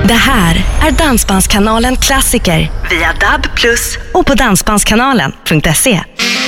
Det här är Dansbandskanalen Klassiker via DAB+ och på dansbandskanalen.se.